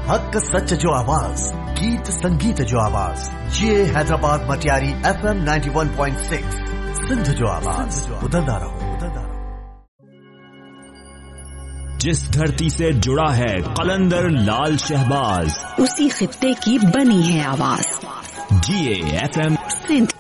हक सच जो आवाज, गीत संगीत जो आवाज, ये हैदराबाद मटियारी FM 91.6 सिंध जो आवाज, उदंदा रहो। जिस धरती से जुड़ा है कलंदर लाल शहबाज, उसी खित्ते की बनी है आवाज। GA FM Sindh